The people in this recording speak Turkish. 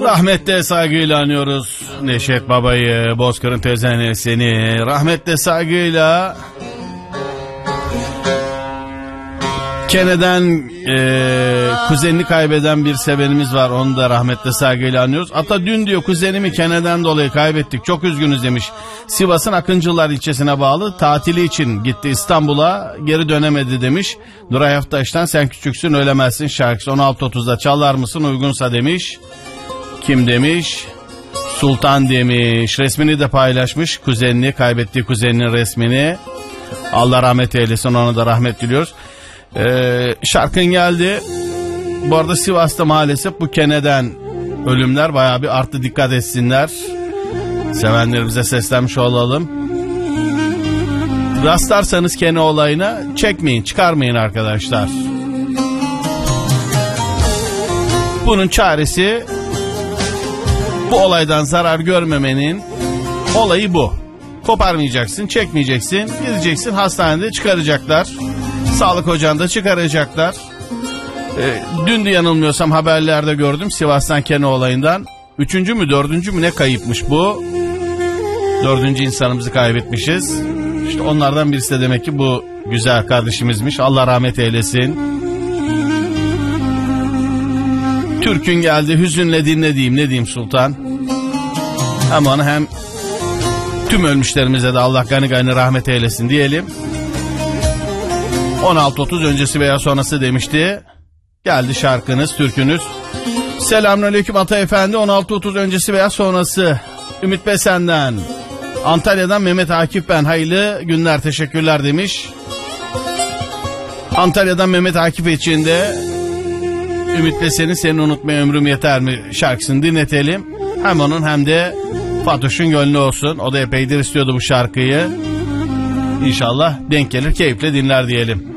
Rahmetle saygıyla anıyoruz Neşet Baba'yı, Bozkır'ın teyzeni seni. Rahmetle saygıyla Kene'den kuzenini kaybeden bir sevenimiz var. Onu da rahmetle saygıyla anıyoruz. Ata dün diyor kuzenimi Kene'den dolayı kaybettik. Çok üzgünüz demiş. Sivas'ın Akıncılar ilçesine bağlı tatili için gitti İstanbul'a, geri dönemedi demiş. Nuray Haftaş'tan Sen Küçüksün Ölemezsin şarkısı 16.30'da çalar mısın uygunsa demiş. Kim demiş? Sultan demiş. Resmini de paylaşmış. Kuzenini, kaybettiği kuzeninin resmini. Allah rahmet eylesin, ona da rahmet diliyoruz. Şarkın geldi. Bu arada Sivas'ta maalesef bu Kene'den ölümler bayağı bir arttı, dikkat etsinler. Sevenlerimize seslenmiş olalım. Rastlarsanız Kene olayına çekmeyin, çıkarmayın arkadaşlar. Bunun çaresi bu olaydan zarar görmemenin olayı bu. Koparmayacaksın, çekmeyeceksin, gideceksin hastanede çıkaracaklar. Sağlık ocağında çıkaracaklar. Dün de yanılmıyorsam haberlerde gördüm Sivas'tan Kene olayından. 3. mü 4. mü ne kayıpmış bu? 4. insanımızı kaybetmişiz. İşte onlardan birisi de demek ki bu güzel kardeşimizmiş. Allah rahmet eylesin. Türk'ün geldi, hüzünle dinlediğim, ne diyeyim Sultan? Hem onu hem tüm ölmüşlerimize de Allah gani gani rahmet eylesin diyelim. 16.30 öncesi veya sonrası demişti. Geldi şarkınız, türkünüz. Selamünaleyküm Ata Efendi, 16.30 öncesi veya sonrası. Ümit Besen'den. Antalya'dan Mehmet Akif ben. Hayırlı günler, teşekkürler demiş. Antalya'dan Mehmet Akif için de Ümit Besen'in Seni Unutmaya Ömrüm Yeter mi şarkısını dinletelim. Hem onun hem de Fatoş'un gönlü olsun. O da epeydir istiyordu bu şarkıyı. İnşallah denk gelir, keyifle dinler diyelim.